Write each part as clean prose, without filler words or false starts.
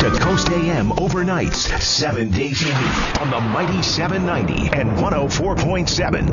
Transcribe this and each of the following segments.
to Coast AM overnights 7 days a week on the mighty 790 and 104.7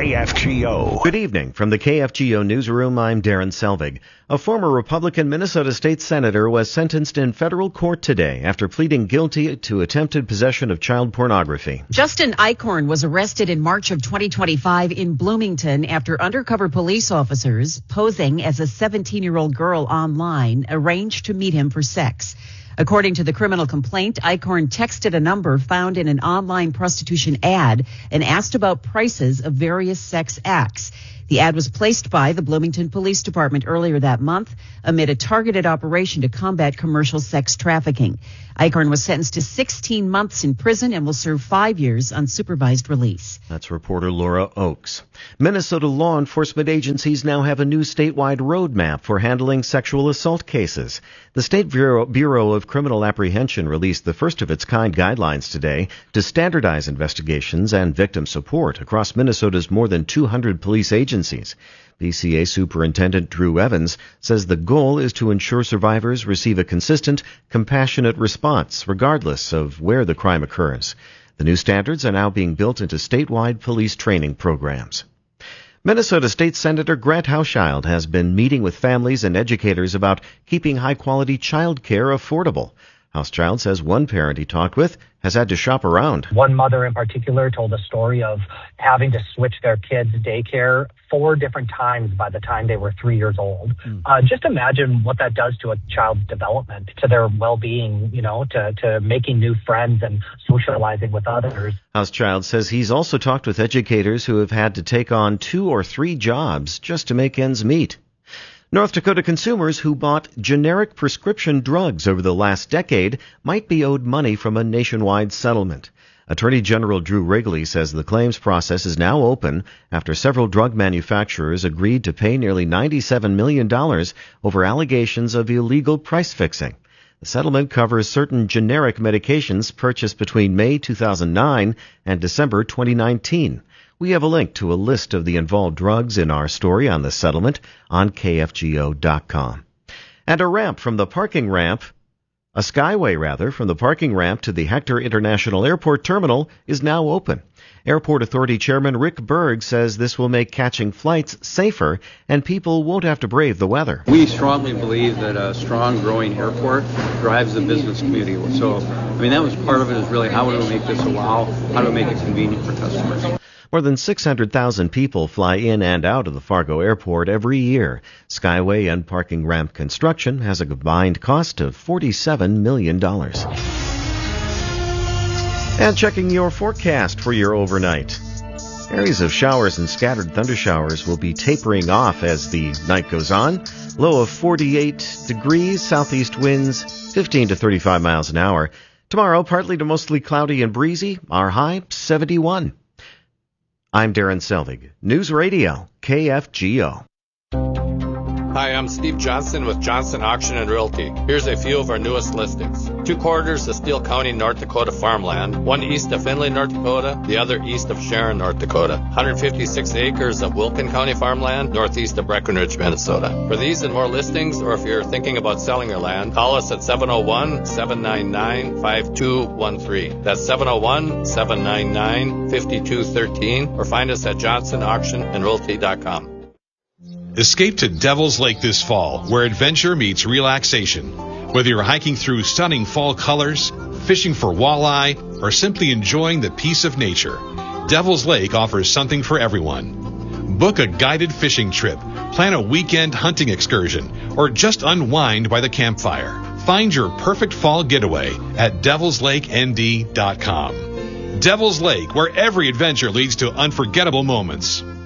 KFGO. Good evening. From the KFGO newsroom, I'm Darren Selvig. A former Republican Minnesota state senator was sentenced in federal court today after pleading guilty to attempted possession of child pornography. Justin Eichhorn was arrested in March of 2025 in Bloomington after undercover police officers, posing as a 17-year-old girl online, arranged to meet him for sex. According to the criminal complaint, Eichhorn texted a number found in an online prostitution ad and asked about prices of various sex acts. The ad was placed by the Bloomington Police Department earlier that month amid a targeted operation to combat commercial sex trafficking. Eichhorn was sentenced to 16 months in prison and will serve 5 years on supervised release. That's reporter Laura Oakes. Minnesota law enforcement agencies now have a new statewide roadmap for handling sexual assault cases. The State Bureau of Criminal Apprehension released the first of its kind guidelines today to standardize investigations and victim support across Minnesota's more than 200 police agencies. BCA Superintendent Drew Evans says the goal is to ensure survivors receive a consistent, compassionate response, regardless of where the crime occurs. The new standards are now being built into statewide police training programs. Minnesota State Senator Grant Hauschild has been meeting with families and educators about keeping high-quality child care affordable. Hauschild says one parent he talked with has had to shop around. One mother in particular told a story of having to switch their kids' daycare 4 different times by the time they were 3 years old. Just imagine what that does to a child's development, to their well-being, to making new friends and socializing with others. Hauschild says he's also talked with educators who have had to take on 2 or 3 jobs just to make ends meet. North Dakota consumers who bought generic prescription drugs over the last decade might be owed money from a nationwide settlement. Attorney General Drew Wrigley says the claims process is now open after several drug manufacturers agreed to pay nearly $97 million over allegations of illegal price fixing. The settlement covers certain generic medications purchased between May 2009 and December 2019. We have a link to a list of the involved drugs in our story on the settlement on KFGO.com. And a skyway from the parking ramp to the Hector International Airport Terminal is now open. Airport Authority Chairman Rick Berg says this will make catching flights safer and people won't have to brave the weather. We strongly believe that a strong, growing airport drives the business community. So, that was part of it, is really how do we make this a wow? How do we make it convenient for customers? More than 600,000 people fly in and out of the Fargo Airport every year. Skyway and parking ramp construction has a combined cost of $47 million. And checking your forecast for your overnight. Areas of showers and scattered thundershowers will be tapering off as the night goes on. Low of 48 degrees, southeast winds 15 to 35 miles an hour. Tomorrow, partly to mostly cloudy and breezy. Our high, 71. I'm Darren Selvig, News Radio, KFGO. Hi, I'm Steve Johnson with Johnson Auction and Realty. Here's a few of our newest listings. 2 quarters of Steele County, North Dakota farmland, one east of Findlay, North Dakota, the other east of Sharon, North Dakota. 156 acres of Wilkin County farmland, northeast of Breckenridge, Minnesota. For these and more listings, or if you're thinking about selling your land, call us at 701-799-5213. That's 701-799-5213, or find us at johnsonauctionandrealty.com. Escape to Devil's Lake this fall, where adventure meets relaxation. Whether you're hiking through stunning fall colors, fishing for walleye, or simply enjoying the peace of nature, Devil's Lake offers something for everyone. Book a guided fishing trip, plan a weekend hunting excursion, or just unwind by the campfire. Find your perfect fall getaway at devilslakend.com. Devil's Lake, where every adventure leads to unforgettable moments.